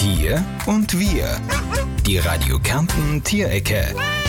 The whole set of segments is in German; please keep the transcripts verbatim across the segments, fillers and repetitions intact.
Tier und Wir. Die Radio Kärnten Tierecke.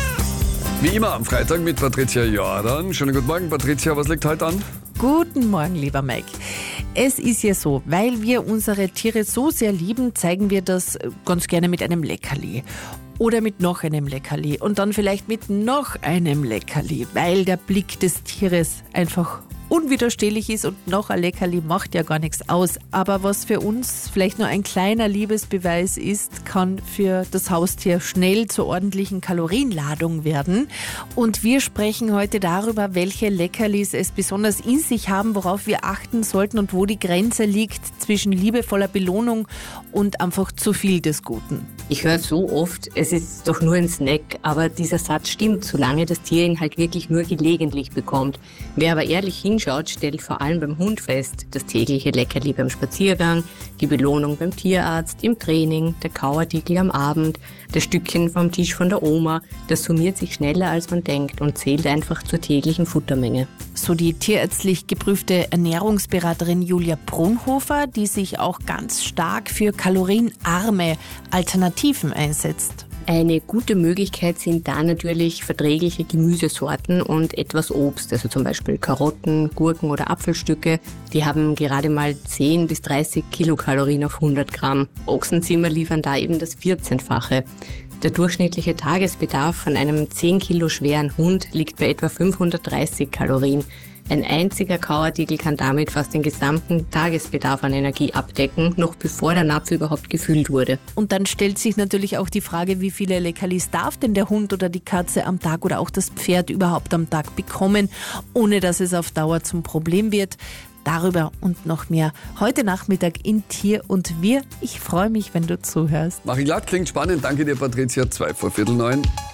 Wie immer am Freitag mit Patricia Jordan. Schönen guten Morgen, Patricia. Was liegt heute an? Guten Morgen, lieber Mike. Es ist ja so, weil wir unsere Tiere so sehr lieben, zeigen wir das ganz gerne mit einem Leckerli. Oder mit noch einem Leckerli und dann vielleicht mit noch einem Leckerli, weil der Blick des Tieres einfach unwiderstehlich ist und noch ein Leckerli macht ja gar nichts aus. Aber was für uns vielleicht nur ein kleiner Liebesbeweis ist, kann für das Haustier schnell zur ordentlichen Kalorienladung werden. Und wir sprechen heute darüber, welche Leckerlis es besonders in sich haben, worauf wir achten sollten und wo die Grenze liegt zwischen liebevoller Belohnung und einfach zu viel des Guten. Ich höre so oft, es ist doch nur ein Snack, aber dieser Satz stimmt, solange das Tier ihn halt wirklich nur gelegentlich bekommt. Wer aber ehrlich hinschaut, stellt vor allem beim Hund fest, das tägliche Leckerli beim Spaziergang, die Belohnung beim Tierarzt, im Training, der Kauartikel am Abend, das Stückchen vom Tisch von der Oma, das summiert sich schneller als man denkt und zählt einfach zur täglichen Futtermenge. So die tierärztlich geprüfte Ernährungsberaterin Julia Brunhofer, die sich auch ganz stark für kalorienarme Alternativen einsetzt. Eine gute Möglichkeit sind da natürlich verträgliche Gemüsesorten und etwas Obst, also zum Beispiel Karotten, Gurken oder Apfelstücke. Die haben gerade mal zehn bis dreißig Kilokalorien auf hundert Gramm. Ochsenzimmer liefern da eben das vierzehnfache. Der durchschnittliche Tagesbedarf von einem zehn Kilo schweren Hund liegt bei etwa fünfhundertdreißig Kalorien. Ein einziger Kauartikel kann damit fast den gesamten Tagesbedarf an Energie abdecken, noch bevor der Napf überhaupt gefüllt wurde. Und dann stellt sich natürlich auch die Frage, wie viele Leckerlis darf denn der Hund oder die Katze am Tag oder auch das Pferd überhaupt am Tag bekommen, ohne dass es auf Dauer zum Problem wird. Darüber und noch mehr heute Nachmittag in Tier und Wir. Ich freue mich, wenn du zuhörst. Mach ich glatt, klingt spannend. Danke dir, Patricia. Zwei vor Viertel neun.